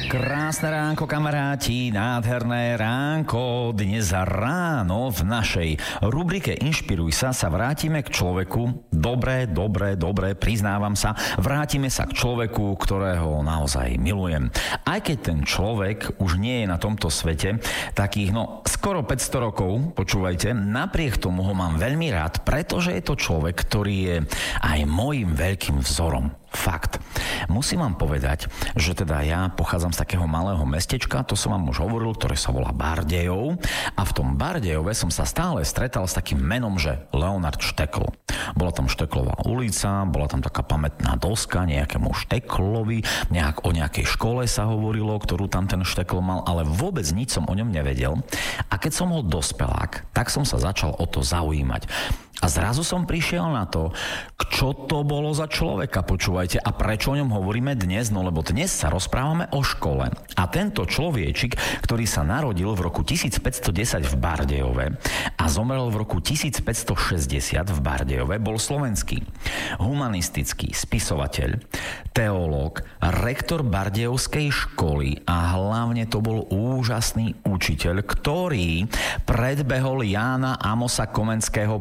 Krásne ránko, kamaráti, nádherné ránko. Dnes ráno v našej rubrike Inšpiruj sa vrátime k človeku. Dobre, priznávam sa, vrátime sa k človeku, ktorého naozaj milujem. Aj keď ten človek už nie je na tomto svete, takých skoro 500 rokov, počúvajte, napriek tomu ho mám veľmi rád, pretože je to človek, ktorý je aj môjim veľkým vzorom. Fakt. Musím vám povedať, že teda ja pochádzam z takého malého mestečka, to som vám už hovoril, ktoré sa volá Bardejov, a v tom Bardejove som sa stále stretal s takým menom, že Leonard Štekl. Bola tam Šteklová ulica, bola tam taká pamätná doska nejakému Šteklovi, o nejakej škole sa hovorilo, ktorú tam ten Štekl mal, ale vôbec nič som o ňom nevedel. A keď som bol dospelák, tak som sa začal o to zaujímať. A zrazu som prišiel na to, čo to bolo za človeka, počúvajte, a prečo o ňom hovoríme dnes, lebo dnes sa rozprávame o škole. A tento človečik, ktorý sa narodil v roku 1510 v Bardejove a zomrel v roku 1560 v Bardejove, bol slovenský, humanistický spisovateľ, teológ, rektor Bardejovskej školy a hlavne to bol úžasný učiteľ, ktorý predbehol Jána Amosa Komenského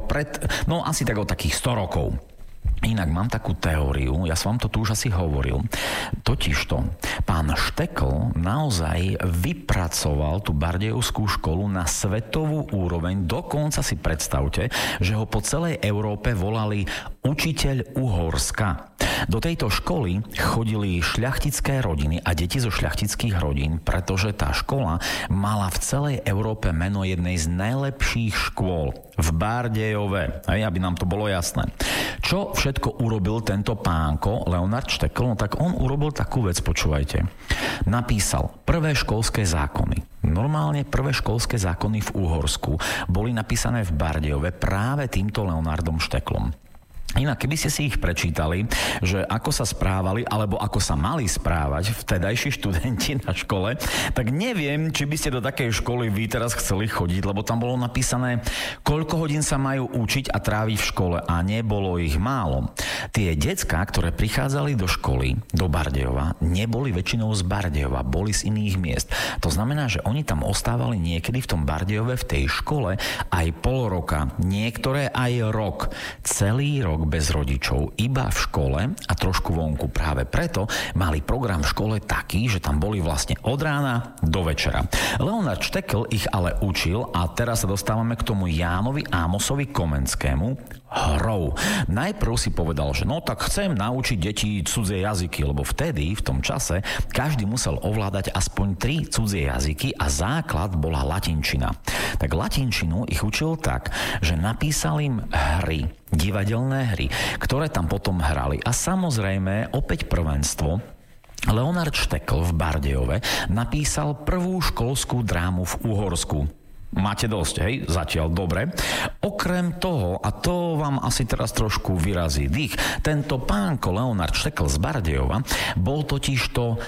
asi tak o takých 100 rokov. Inak mám takú teóriu, ja som vám to tu už asi hovoril, totižto pán Štekl naozaj vypracoval tú bardejovskú školu na svetovú úroveň, dokonca si predstavte, že ho po celej Európe volali učiteľ Uhorska. Do tejto školy chodili šľachtické rodiny a deti zo šľachtických rodín, pretože tá škola mala v celej Európe meno jednej z najlepších škôl v Bardejove, aby nám to bolo jasné. Čo všetko urobil tento pánko, Leonard Štekl? Tak on urobil takú vec, počúvajte. Napísal prvé školské zákony. Normálne prvé školské zákony v Uhorsku boli napísané v Bardejove práve týmto Leonardom Šteklom. Inak, keby ste si ich prečítali, že ako sa správali, alebo ako sa mali správať vtedajší študenti na škole, tak neviem, či by ste do takej školy vy teraz chceli chodiť, lebo tam bolo napísané, koľko hodín sa majú učiť a tráviť v škole, a nebolo ich málo. Tie decká, ktoré prichádzali do školy, do Bardejova, neboli väčšinou z Bardejova, boli z iných miest. To znamená, že oni tam ostávali niekedy v tom Bardejove, v tej škole, aj pol roka, niektoré aj rok, celý rok bez rodičov, iba v škole a trošku vonku. Práve preto mali program v škole taký, že tam boli vlastne od rána do večera. Leonard Štekl ich ale učil a teraz sa dostávame k tomu Jánovi Ámosovi Komenskému hrou. Najprv si povedal, že tak chcem naučiť deti cudzie jazyky, lebo vtedy, v tom čase, každý musel ovládať aspoň 3 cudzie jazyky a základ bola latinčina. Tak latinčinu ich učil tak, že napísal im hry, divadelné hry, ktoré tam potom hrali. A samozrejme, opäť prvenstvo, Leonard Štekl v Bardejove napísal prvú školskú drámu v Uhorsku. Máte dosť, hej? Zatiaľ dobre. Okrem toho, a to vám asi teraz trošku vyrazí dých, tento pánko Leonard Štekl z Bardejova bol totižto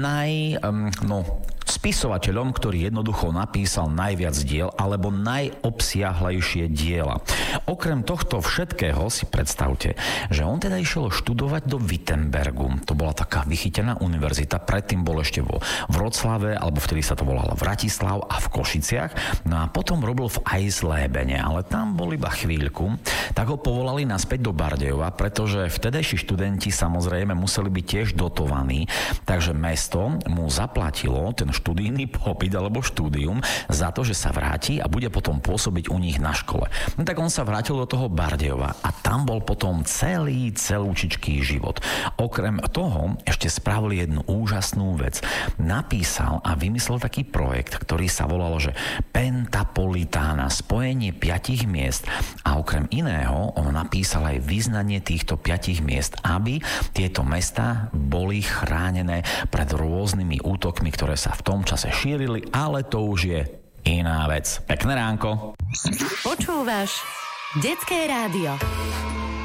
spisovateľom, ktorý jednoducho napísal najviac diel alebo najobsiahlejšie diela. Okrem tohto všetkého si predstavte, že on teda išiel študovať do Wittenbergu. To bola taká vychytená univerzita, predtým bol ešte vo Vroclave, alebo vtedy sa to volalo Vratislav, a v Košiciach. No a potom robil v Eislebene, ale tam bol iba chvíľku. Tak ho povolali naspäť do Bardejova, pretože vtedejší študenti samozrejme museli byť tiež dotovaní, takže mesto mu zaplatilo ten študijný pobyt alebo štúdium za to, že sa vráti a bude potom pôsobiť u nich na škole. No tak on sa vrátil do toho Bardejova a tam bol potom celúčičký život. Okrem toho ešte spravil jednu úžasnú vec. Napísal a vymyslel taký projekt, ktorý sa volalo, že Pentapolitána, spojenie 5 miest, a okrem iného on napísal aj vyznanie týchto 5 miest, aby tieto mestá boli chránené pred rôznymi útokmi, ktoré sa v tom čase šírili, ale to už je iná vec. Pekné ránko. Počúvaš Detské rádio.